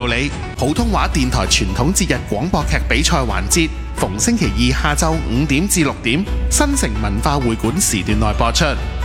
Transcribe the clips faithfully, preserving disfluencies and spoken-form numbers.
理普通話電台傳統節日廣播劇比賽環節，逢星期二下晝五點至六點，新城文化會館時段內播出。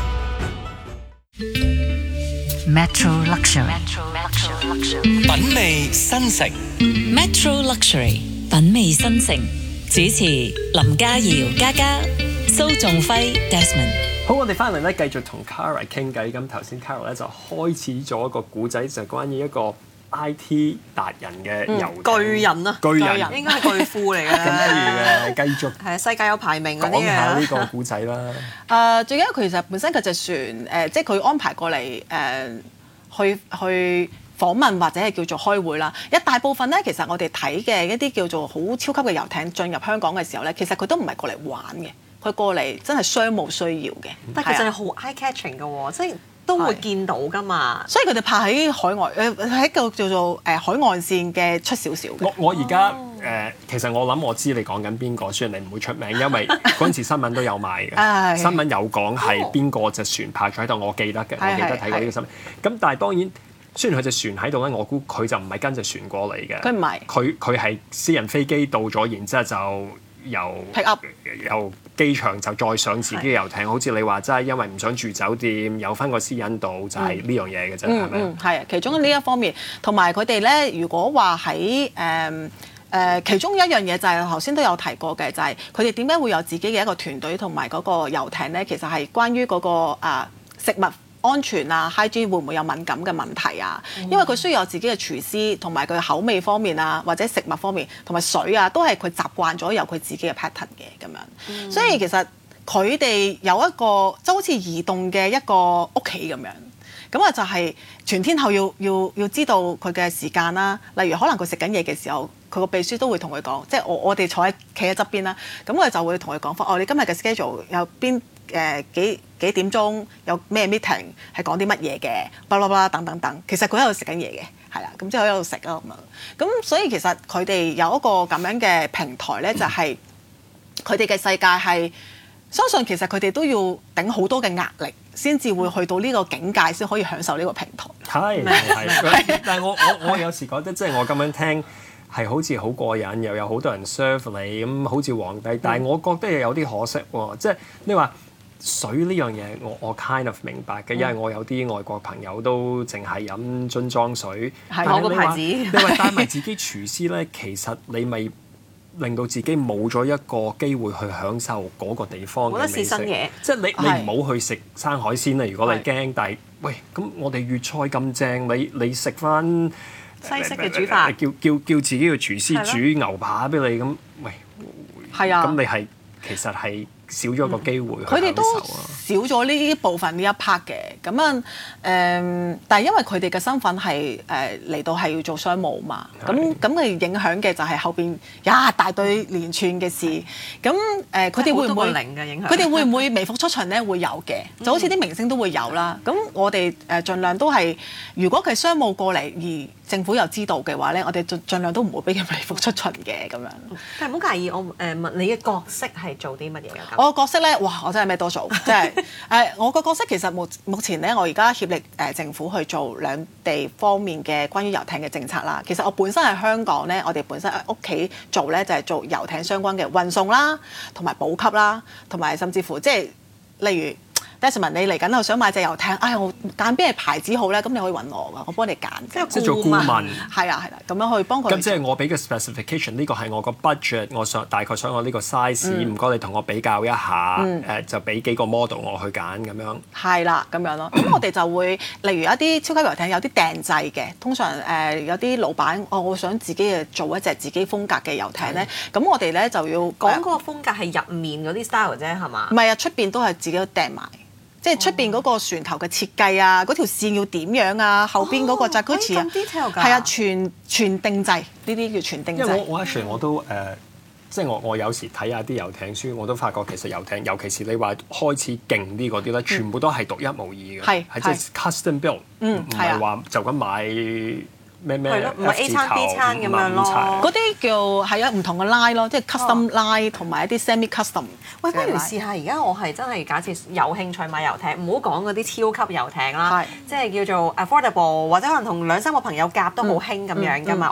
Metro Luxury， 品味新城。 Metro Luxury， 品味新城。主持林嘉瑤、嘉嘉、蘇仲輝、Desmond。 好，我哋翻嚟咧，繼續同 Cara 傾偈。咁頭先 Cara 咧就開始咗一個故仔，就係關於一個 I T 達人嘅遊艇、 嗯、巨人啊， 巨人應該係巨富嚟嘅。 咁不如誒繼續係世界有排名嗰啲講下呢個故仔啦。 誒、呃，最緊要佢其實本身佢隻船誒、呃，即係佢安排過嚟誒、呃，去去訪問或者係叫做開會啦。一大部分咧，其實我哋睇嘅一啲叫做好超級嘅遊艇進入香港嘅時候咧，其實佢都唔係過嚟玩嘅。佢過嚟真係商務需要嘅， 但係其實係好 eye catching 嘅喎，即係都會見到㗎嘛。 所以佢哋拍喺海外，誒喺個叫做誒海岸線嘅出少少嘅。 我我而家誒，其實我諗我知你講緊邊個，雖然你唔會出名，因為嗰陣時新聞都有賣嘅。新聞有講係邊個隻船泊咗喺度，我記得嘅，我記得睇過呢個新聞。咁但係當然，雖然佢隻船喺度咧，我估佢就唔係跟隻船過嚟嘅。 佢唔係，佢佢係私人飛機到咗，然之後就由 pick up 由機場就再上自己嘅遊艇，好似你話齋，因為唔想住酒店，有翻個私隱度，就係呢樣嘢嘅啫，係咪？ 嗯，係啊，其中呢一方面，同埋佢哋咧，如果話喺誒誒，其中一樣嘢就係頭先都有提過嘅，就係佢哋點解會有自己嘅一個團隊同埋嗰個遊艇咧？其實係關於嗰、嗰個、啊、食物安全啊 hygiene 會唔會有敏感嘅問題啊？因為佢需要有自己嘅廚師，同埋佢口味方面啊，或者食物方面，同埋水啊，都係佢習慣咗有佢自己嘅 pattern 嘅咁樣。嗯、所以其實佢哋有一個即係好似移動嘅一個屋企咁樣。咁啊就係全天候要要要知道佢嘅時間啦。例如可能佢食緊嘢嘅時候，佢個秘書都會同佢講，即係我我哋坐喺企喺側邊啦。咁佢就會同佢講翻，哦，你今日嘅 schedule 有邊？誒、呃、幾幾點鐘有咩 meeting 係講啲乜嘢嘅，巴拉巴拉等等等。其實佢喺度食緊嘢嘅，係啦，咁之後喺度食啦咁樣。咁所以其實佢哋有一個咁樣嘅平台咧，就係佢哋嘅世界係相信其實佢哋都要頂好多嘅壓力，先至會去到呢個境界，先可以享受呢個平台。 係係，但係我我我有時覺得即係我咁樣聽係好似好過癮，又有好多人 serve 你咁，好似皇帝。但係我覺得又有啲可惜喎，即係你話。水呢樣嘢，我我 kind of 明白嘅，因為我有啲外國朋友都淨係飲樽裝水。 係某個牌子。 你話帶埋自己廚師咧，其實你咪令到自己冇咗一個機會去享受嗰個地方嘅美食。 冇得試新嘢。 即係你你唔好去食生海鮮啦，如果你驚。但係喂，咁我哋粵菜咁正，你你食翻西式嘅煮法， 叫叫叫自己嘅廚師煮牛扒俾你咁，喂， 係啊， 咁你係其實係。少咗個機會去享受啊！ 佢哋都少咗呢部分呢一 part 嘅，咁啊誒，但係因為佢哋嘅身份係誒嚟到係要做商務嘛，咁咁佢影響嘅就係後邊一大堆連串嘅事，咁誒佢哋會唔會佢哋會唔會微服出巡咧？會有嘅，就好似啲明星都會有啦。咁我哋誒盡量都係，如果佢係商務過嚟而政府又知道嘅話咧，我哋盡盡量都唔會俾佢微服出巡嘅咁樣。 但係唔好介意，我誒問你嘅角色係做啲乜嘢㗎？ 我個角色咧，哇！我真係咩都做，即係誒，我個角色其實目目前咧，我而家協力誒、呃、政府去做兩地方面嘅關於遊艇嘅政策啦。其實我本身喺香港咧，我哋本身喺屋企做咧就係、是、做遊艇相關嘅運送啦，同埋補給啦，同埋甚至乎即係例如。Desmond， 你嚟緊我想買隻遊艇，哎我揀邊個牌子好咧？咁你可以揾我㗎，我幫你揀。 即係即係做顧問。 係啊係啦，咁樣去幫佢。 咁即係我俾個 specification， 呢個係我個 budget，我想大概想我呢個 size，唔該、嗯、你同我比較一下，誒、嗯呃、就俾幾個 model 我去揀咁樣。係啦，咁樣咯。咁我哋就會例如一啲超級遊艇有啲訂製嘅，通常誒、呃、有啲老闆，哦我想自己誒做一隻自己風格嘅遊艇咧，咁的我哋咧就要講嗰個風格係入面嗰啲 style 啫，係嘛？ 唔係啊，出邊都係自己都訂埋。即係出邊嗰個船頭嘅設計啊，嗰條線要點樣啊，後邊嗰個就係好似啊，係啊，全全定製呢啲叫全定製。 因為我我 actually 我都誒、呃，即係我我有時睇下啲遊艇書，我都發覺其實遊艇，尤其是你話開始勁啲嗰啲咧，全部都係獨一無二嘅，係係即係 custom build，唔係話就咁買。咩咩？ 唔係 A 餐 B 餐咁樣咯， 嗰啲叫係啊唔同嘅 line 咯，即係 custom line 同埋一啲 semi custom。 喂，不如試下而家我係真係假設有興趣買遊艇，唔好講嗰啲超級遊艇啦，即係叫做 affordable 或者可能同兩三個朋友夾都好興咁樣㗎嘛。